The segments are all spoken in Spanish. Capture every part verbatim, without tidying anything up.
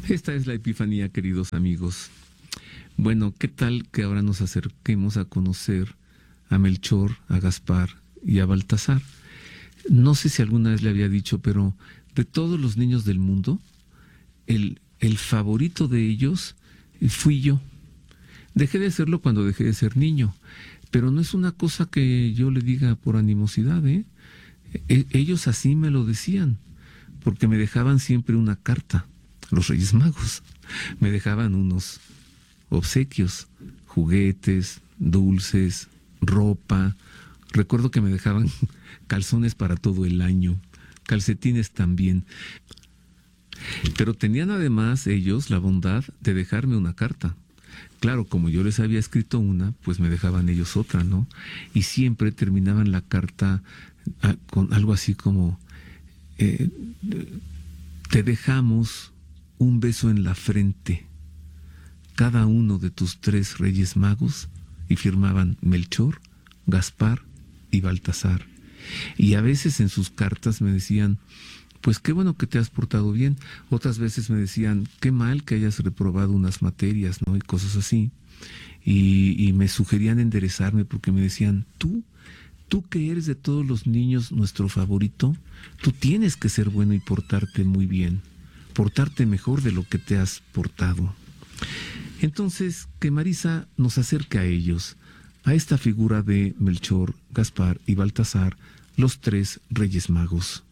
Esta es la Epifanía, queridos amigos. Bueno, ¿qué tal que ahora nos acerquemos a conocer a Melchor, a Gaspar y a Baltasar? No sé si alguna vez le había dicho, pero de todos los niños del mundo, el, el favorito de ellos fui yo. Dejé de serlo cuando dejé de ser niño, pero no es una cosa que yo le diga por animosidad, ¿eh? E- ellos así me lo decían, porque me dejaban siempre una carta. Los Reyes Magos me dejaban unos obsequios, juguetes, dulces, ropa. Recuerdo que me dejaban calzones para todo el año, calcetines también. Pero tenían además ellos la bondad de dejarme una carta. Claro, como yo les había escrito una, pues me dejaban ellos otra, ¿no? Y siempre terminaban la carta ah, con algo así como, eh, te dejamos un beso en la frente, cada uno de tus tres Reyes Magos, y firmaban Melchor, Gaspar y Baltasar. Y a veces en sus cartas me decían, pues qué bueno que te has portado bien. Otras veces me decían, qué mal que hayas reprobado unas materias, ¿no? Y cosas así. Y, y me sugerían enderezarme porque me decían, tú, tú que eres de todos los niños nuestro favorito, tú tienes que ser bueno y portarte muy bien, portarte mejor de lo que te has portado. Entonces, que Marisa nos acerque a ellos, a esta figura de Melchor, Gaspar y Baltasar, los tres Reyes Magos.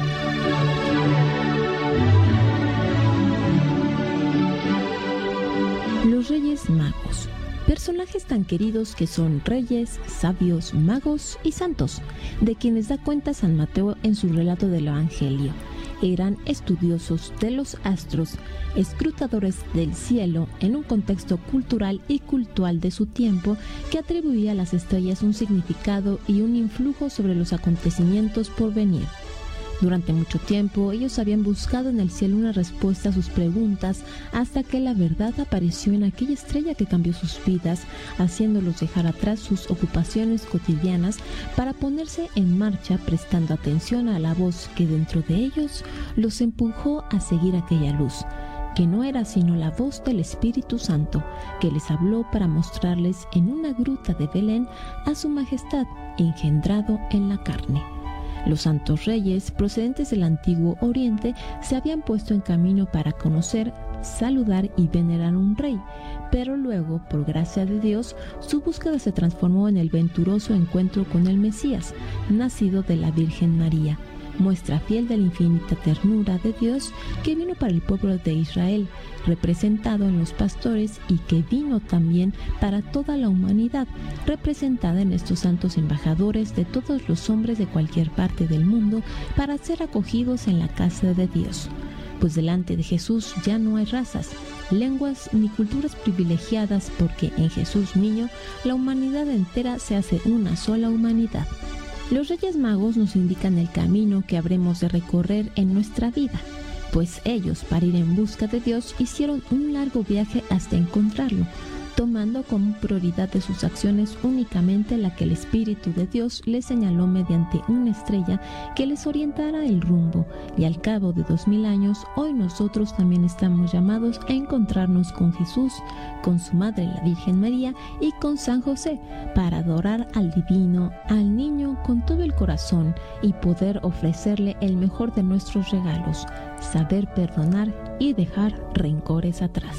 Los Reyes Magos, personajes tan queridos que son reyes, sabios, magos y santos, de quienes da cuenta San Mateo en su relato del Evangelio. Eran estudiosos de los astros, escrutadores del cielo en un contexto cultural y cultural de su tiempo que atribuía a las estrellas un significado y un influjo sobre los acontecimientos por venir. Durante mucho tiempo ellos habían buscado en el cielo una respuesta a sus preguntas hasta que la verdad apareció en aquella estrella que cambió sus vidas, haciéndolos dejar atrás sus ocupaciones cotidianas para ponerse en marcha prestando atención a la voz que dentro de ellos los empujó a seguir aquella luz, que no era sino la voz del Espíritu Santo, que les habló para mostrarles en una gruta de Belén a su majestad engendrado en la carne. Los santos reyes, procedentes del antiguo Oriente, se habían puesto en camino para conocer, saludar y venerar a un rey, pero luego, por gracia de Dios, su búsqueda se transformó en el venturoso encuentro con el Mesías, nacido de la Virgen María, muestra fiel de la infinita ternura de Dios que vino para el pueblo de Israel, representado en los pastores, y que vino también para toda la humanidad, representada en estos santos embajadores de todos los hombres de cualquier parte del mundo, para ser acogidos en la casa de Dios. Pues delante de Jesús ya no hay razas, lenguas ni culturas privilegiadas, porque en Jesús niño la humanidad entera se hace una sola humanidad. Los Reyes Magos nos indican el camino que habremos de recorrer en nuestra vida, pues ellos, para ir en busca de Dios, hicieron un largo viaje hasta encontrarlo, tomando como prioridad de sus acciones únicamente la que el Espíritu de Dios les señaló mediante una estrella que les orientara el rumbo, y al cabo de dos mil años, hoy nosotros también estamos llamados a encontrarnos con Jesús, con su Madre la Virgen María y con San José, para adorar al Divino, al Niño con todo el corazón y poder ofrecerle el mejor de nuestros regalos, saber perdonar y dejar rencores atrás.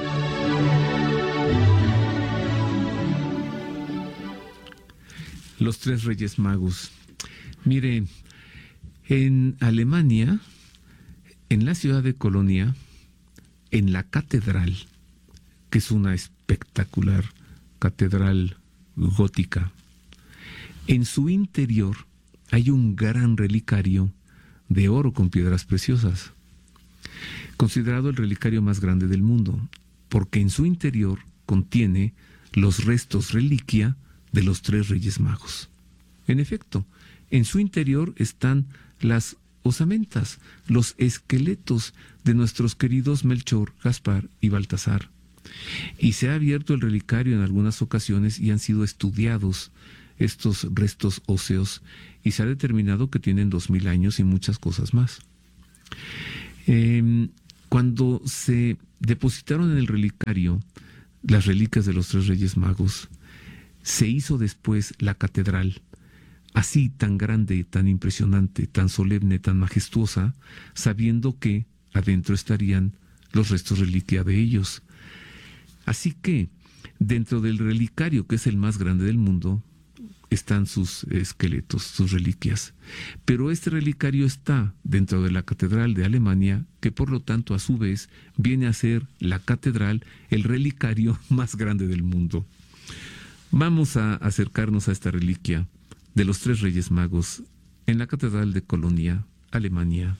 Los tres Reyes Magos. Mire, en Alemania, en la ciudad de Colonia, en la catedral, que es una espectacular catedral gótica, en su interior hay un gran relicario de oro con piedras preciosas, considerado el relicario más grande del mundo, porque en su interior contiene los restos reliquia de los tres Reyes Magos. En efecto, en su interior están las osamentas, los esqueletos de nuestros queridos Melchor, Gaspar y Baltasar. Y se ha abierto el relicario en algunas ocasiones y han sido estudiados estos restos óseos y se ha determinado que tienen dos mil años y muchas cosas más. Eh, cuando se depositaron en el relicario las reliquias de los tres Reyes Magos, se hizo después la catedral, así tan grande, tan impresionante, tan solemne, tan majestuosa, sabiendo que adentro estarían los restos reliquia de ellos. Así que dentro del relicario, que es el más grande del mundo, están sus esqueletos, sus reliquias. Pero este relicario está dentro de la Catedral de Alemania, que por lo tanto a su vez viene a ser la catedral, el relicario más grande del mundo. Vamos a acercarnos a esta reliquia de los tres Reyes Magos en la Catedral de Colonia, Alemania.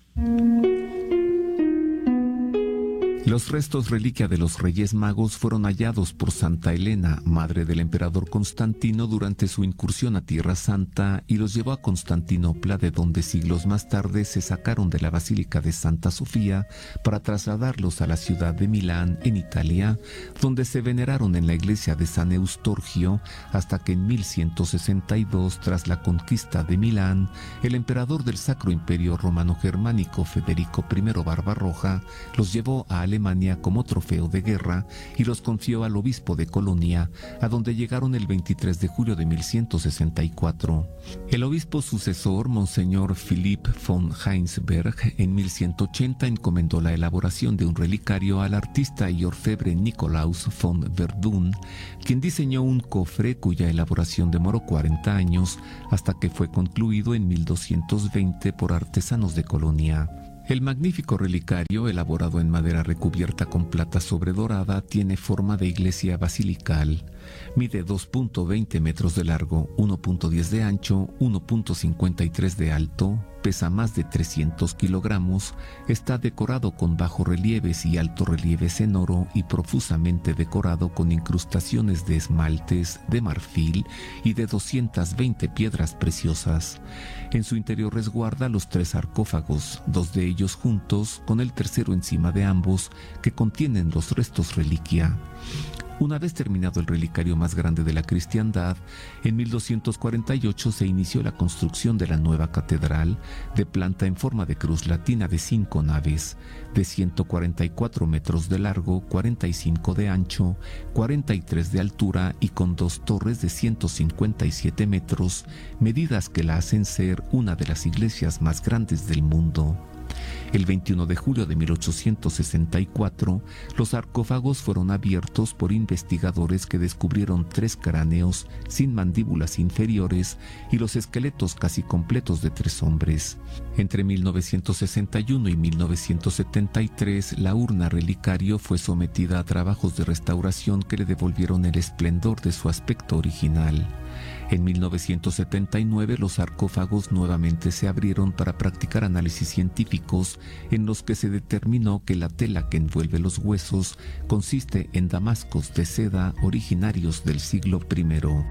Los restos reliquia de los Reyes Magos fueron hallados por Santa Elena, madre del emperador Constantino, durante su incursión a Tierra Santa, y los llevó a Constantinopla, de donde siglos más tarde se sacaron de la Basílica de Santa Sofía para trasladarlos a la ciudad de Milán, en Italia, donde se veneraron en la iglesia de San Eustorgio, hasta que en mil ciento sesenta y dos, tras la conquista de Milán, el emperador del Sacro Imperio Romano Germánico, Federico primero Barbarroja, los llevó a Alemania como trofeo de guerra y los confió al obispo de Colonia, a donde llegaron el veintitrés de julio de mil ciento sesenta y cuatro. El obispo sucesor, Monseñor Philipp von Heinsberg, en mil ciento ochenta encomendó la elaboración de un relicario al artista y orfebre Nikolaus von Verdun, quien diseñó un cofre cuya elaboración demoró cuarenta años, hasta que fue concluido en mil doscientos veinte por artesanos de Colonia. El magnífico relicario, elaborado en madera recubierta con plata sobredorada, tiene forma de iglesia basilical. Mide dos punto veinte metros de largo, uno punto diez de ancho, uno punto cincuenta y tres de alto, pesa más de trescientos kilogramos, está decorado con bajorrelieves y altorrelieves en oro y profusamente decorado con incrustaciones de esmaltes, de marfil y de doscientas veinte piedras preciosas. En su interior resguarda los tres sarcófagos, dos de ellos juntos, con el tercero encima de ambos, que contienen los restos reliquia. Una vez terminado el relicario más grande de la cristiandad, en mil doscientos cuarenta y ocho se inició la construcción de la nueva catedral, de planta en forma de cruz latina de cinco naves, de ciento cuarenta y cuatro metros de largo, cuarenta y cinco de ancho, cuarenta y tres de altura y con dos torres de ciento cincuenta y siete metros, medidas que la hacen ser una de las iglesias más grandes del mundo. El veintiuno de julio de mil ochocientos sesenta y cuatro, los sarcófagos fueron abiertos por investigadores que descubrieron tres cráneos sin mandíbulas inferiores y los esqueletos casi completos de tres hombres. Entre mil novecientos sesenta y uno y mil novecientos setenta y tres, la urna relicario fue sometida a trabajos de restauración que le devolvieron el esplendor de su aspecto original. En mil novecientos setenta y nueve, los sarcófagos nuevamente se abrieron para practicar análisis científicos en los que se determinó que la tela que envuelve los huesos consiste en damascos de seda originarios del siglo primero.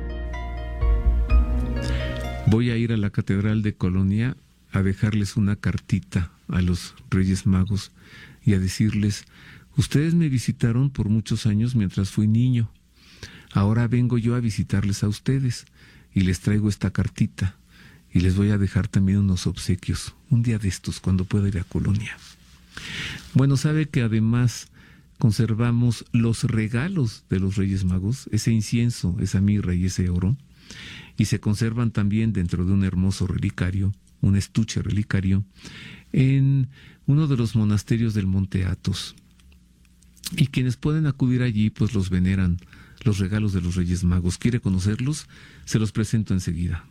Voy a ir a la Catedral de Colonia a dejarles una cartita a los Reyes Magos y a decirles: ustedes me visitaron por muchos años mientras fui niño. Ahora vengo yo a visitarles a ustedes y les traigo esta cartita y les voy a dejar también unos obsequios un día de estos cuando pueda ir a Colonia. Bueno, sabe que además conservamos los regalos de los Reyes Magos, ese incienso, esa mirra y ese oro, y se conservan también dentro de un hermoso relicario, un estuche relicario, en uno de los monasterios del Monte Athos. Y quienes pueden acudir allí, pues los veneran, los regalos de los Reyes Magos. ¿Quiere conocerlos? Se los presento enseguida.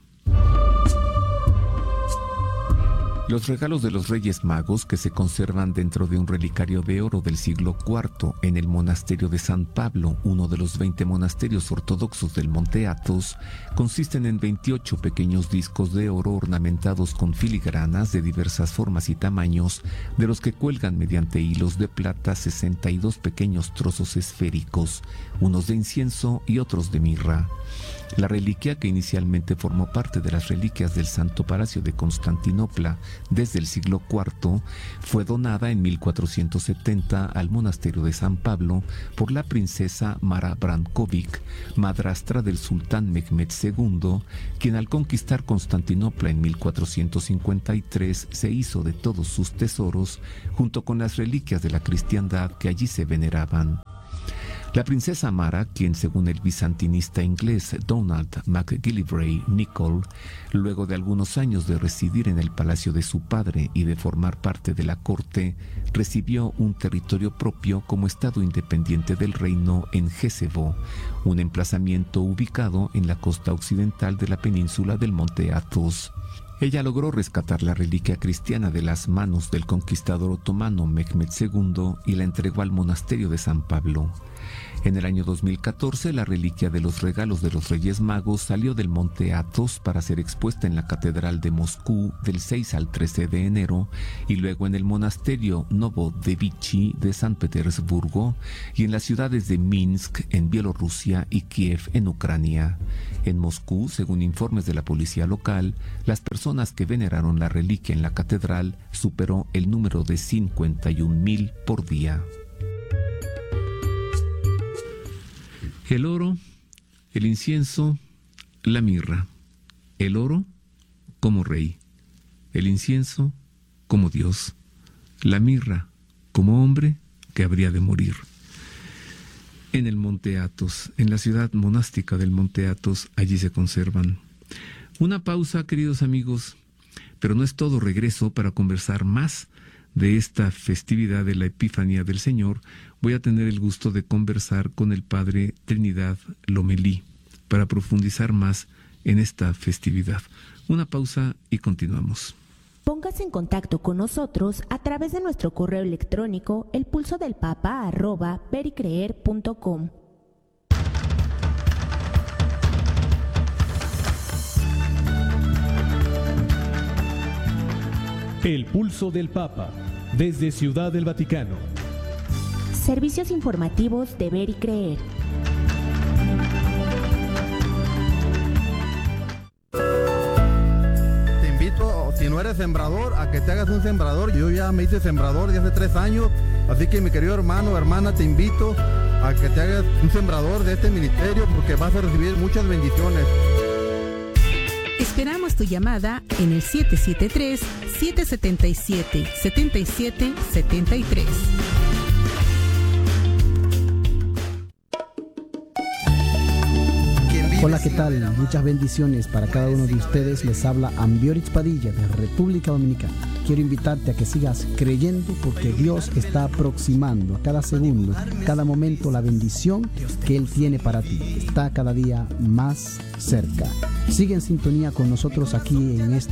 Los regalos de los Reyes Magos, que se conservan dentro de un relicario de oro del siglo cuarto en el monasterio de San Pablo, uno de los veinte monasterios ortodoxos del Monte Athos, consisten en veintiocho pequeños discos de oro ornamentados con filigranas de diversas formas y tamaños, de los que cuelgan mediante hilos de plata sesenta y dos pequeños trozos esféricos, unos de incienso y otros de mirra. La reliquia, que inicialmente formó parte de las reliquias del Santo Palacio de Constantinopla desde el siglo cuarto, fue donada en mil cuatrocientos setenta al monasterio de San Pablo por la princesa Mara Branković, madrastra del sultán Mehmed segundo, quien al conquistar Constantinopla en mil cuatrocientos cincuenta y tres se hizo de todos sus tesoros, junto con las reliquias de la cristiandad que allí se veneraban. La princesa Mara, quien según el bizantinista inglés Donald MacGillivray Nicholl, luego de algunos años de residir en el palacio de su padre y de formar parte de la corte, recibió un territorio propio como estado independiente del reino en Jezebo, un emplazamiento ubicado en la costa occidental de la península del monte Athos. Ella logró rescatar la reliquia cristiana de las manos del conquistador otomano Mehmed segundo y la entregó al monasterio de San Pablo. En el año dos mil catorce, la reliquia de los regalos de los Reyes Magos salió del monte Athos para ser expuesta en la Catedral de Moscú del seis al trece de enero y luego en el monasterio Novodevichy de San Petersburgo y en las ciudades de Minsk en Bielorrusia y Kiev en Ucrania. En Moscú, según informes de la policía local, las personas que veneraron la reliquia en la catedral superó el número de cincuenta y un mil por día. El oro, el incienso, la mirra. El oro como rey, el incienso como Dios, la mirra como hombre que habría de morir. En el monte Athos, en la ciudad monástica del monte Athos, allí se conservan. Una pausa, queridos amigos, pero no es todo. Regreso para conversar más de esta festividad de la Epifanía del Señor. Voy a tener el gusto de conversar con el Padre Trinidad Lomelí para profundizar más en esta festividad. Una pausa y continuamos. Póngase en contacto con nosotros a través de nuestro correo electrónico elpulsodelpapa arroba vericreer punto com. El Pulso del Papa, desde Ciudad del Vaticano. Servicios informativos de Ver y Creer. Te invito, si no eres sembrador, a que te hagas un sembrador. Yo ya me hice sembrador de hace tres años, así que mi querido hermano o hermana, te invito a que te hagas un sembrador de este ministerio porque vas a recibir muchas bendiciones. Esperamos tu llamada en el siete siete tres, siete siete siete, siete siete siete tres. Hola, ¿qué tal? Muchas bendiciones para cada uno de ustedes. Les habla Ambioritz Padilla de República Dominicana. Quiero invitarte a que sigas creyendo porque Dios está aproximando a cada segundo, cada momento la bendición que Él tiene para ti. Está cada día más cerca. Sigue en sintonía con nosotros aquí en esta